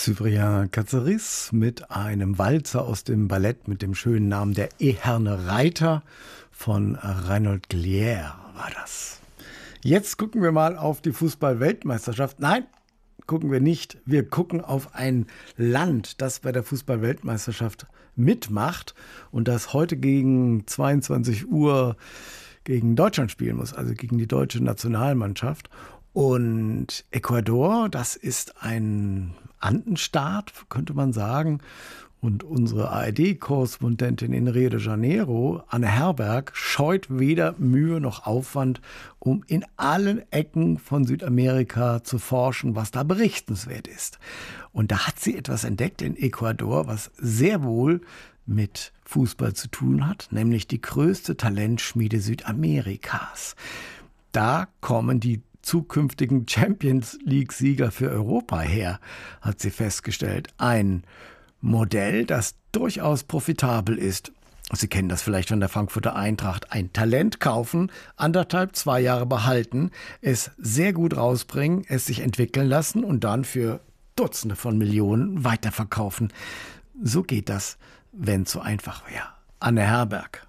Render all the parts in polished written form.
Cyprien Catzeris mit einem Walzer aus dem Ballett mit dem schönen Namen Der eherne Reiter von Reinhold Glier war das. Jetzt gucken wir mal auf die Fußball-Weltmeisterschaft. Nein, gucken wir nicht. Wir gucken auf ein Land, das bei der Fußball-Weltmeisterschaft mitmacht und das heute gegen 22 Uhr gegen Deutschland spielen muss, also gegen die deutsche Nationalmannschaft. Und Ecuador, das ist ein Andenstaat, könnte man sagen. Und unsere ARD-Korrespondentin in Rio de Janeiro, Anne Herberg, scheut weder Mühe noch Aufwand, um in allen Ecken von Südamerika zu forschen, was da berichtenswert ist. Und da hat sie etwas entdeckt in Ecuador, was sehr wohl mit Fußball zu tun hat, nämlich die größte Talentschmiede Südamerikas. Da kommen die zukünftigen Champions-League-Sieger für Europa her, hat sie festgestellt. Ein Modell, das durchaus profitabel ist. Sie kennen das vielleicht von der Frankfurter Eintracht. Ein Talent kaufen, 1,5, 2 Jahre behalten, es sehr gut rausbringen, es sich entwickeln lassen und dann für Dutzende von Millionen weiterverkaufen. So geht das, wenn es so einfach wäre. Anne Herberg.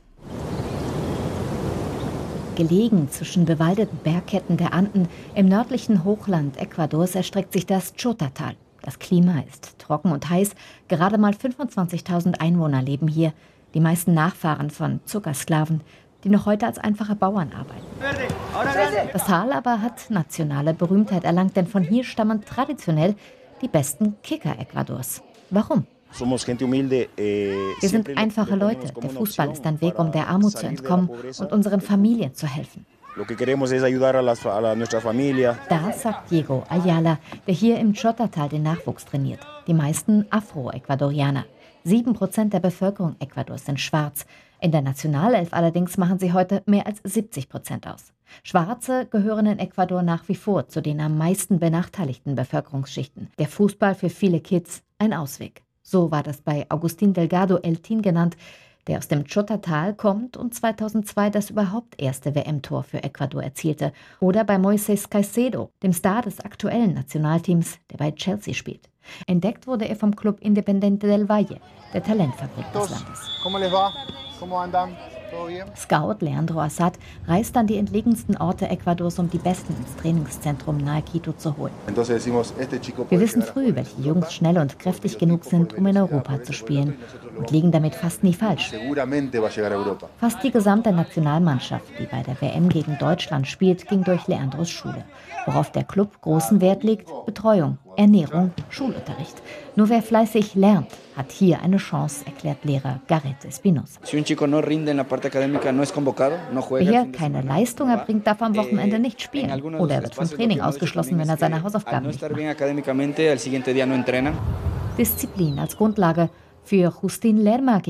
Gelegen zwischen bewaldeten Bergketten der Anden im nördlichen Hochland Ecuadors erstreckt sich das Chota-Tal. Das Klima ist trocken und heiß. Gerade mal 25.000 Einwohner leben hier. Die meisten Nachfahren von Zuckersklaven, die noch heute als einfache Bauern arbeiten. Das Tal aber hat nationale Berühmtheit erlangt, denn von hier stammen traditionell die besten Kicker Ecuadors. Warum? Wir sind einfache Leute. Der Fußball ist ein Weg, um der Armut zu entkommen und unseren Familien zu helfen. Das sagt Diego Ayala, der hier im Chota-Tal den Nachwuchs trainiert. Die meisten Afro-Ecuadorianer. 7% der Bevölkerung Ecuadors sind schwarz. In der Nationalelf allerdings machen sie heute mehr als 70% aus. Schwarze gehören in Ecuador nach wie vor zu den am meisten benachteiligten Bevölkerungsschichten. Der Fußball für viele Kids ein Ausweg. So war das bei Agustín Delgado Eltín genannt, der aus dem Chota-Tal kommt und 2002 das überhaupt erste WM-Tor für Ecuador erzielte. Oder bei Moisés Caicedo, dem Star des aktuellen Nationalteams, der bei Chelsea spielt. Entdeckt wurde er vom Club Independiente del Valle, der Talentfabrik des Landes. Scout Leandro Assad reist an die entlegensten Orte Ecuadors, um die Besten ins Trainingszentrum nahe Quito zu holen. Wir wissen früh, welche Jungs schnell und kräftig genug sind, um in Europa zu spielen und liegen damit fast nie falsch. Fast die gesamte Nationalmannschaft, die bei der WM gegen Deutschland spielt, ging durch Leandros Schule. Worauf der Club großen Wert legt: Betreuung, Ernährung, Schulunterricht. Nur wer fleißig lernt, hat hier eine Chance, erklärt Lehrer Gareth Espinosa. Wer hier keine Leistung erbringt, darf am Wochenende nicht spielen. Oder er wird vom Training ausgeschlossen, wenn er seine Hausaufgaben nicht macht. Disziplin als Grundlage. Für Justin Lerma